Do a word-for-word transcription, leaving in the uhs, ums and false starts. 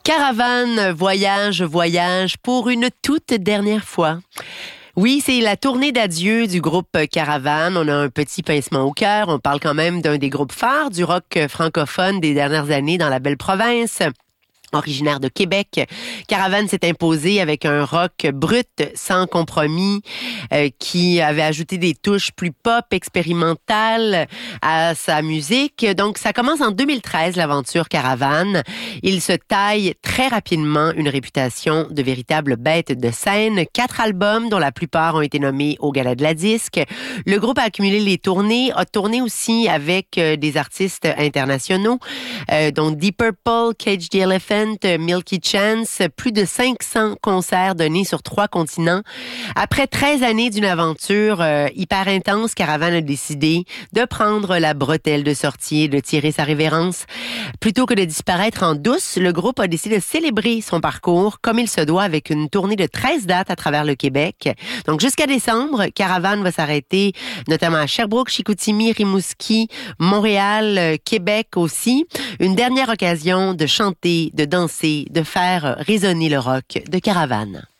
Caravane, voyage, voyage pour une toute dernière fois. Oui, c'est la tournée d'adieu du groupe Caravane. On a un petit pincement au cœur. On parle quand même d'un des groupes phares du rock francophone des dernières années dans la belle province. Originaire de Québec, Caravane s'est imposé avec un rock brut, sans compromis, euh, qui avait ajouté des touches plus pop, expérimentales à sa musique. Donc, ça commence en deux mille treize, l'aventure Caravane. Il se taille très rapidement une réputation de véritable bête de scène. Quatre albums, dont la plupart ont été nommés au Gala de la Disque. Le groupe a accumulé les tournées, a tourné aussi avec euh, des artistes internationaux, euh, dont Deep Purple, Cage the Elephant, Milky Chance, plus de cinq cents concerts donnés sur trois continents. Après treize années d'une aventure euh, hyper intense, Caravane a décidé de prendre la bretelle de sortie et de tirer sa révérence. Plutôt que de disparaître en douce, le groupe a décidé de célébrer son parcours comme il se doit avec une tournée de treize dates à travers le Québec. Donc jusqu'à décembre, Caravane va s'arrêter notamment à Sherbrooke, Chicoutimi, Rimouski, Montréal, Québec aussi. Une dernière occasion de chanter, de danser, de faire résonner le rock de Caravane.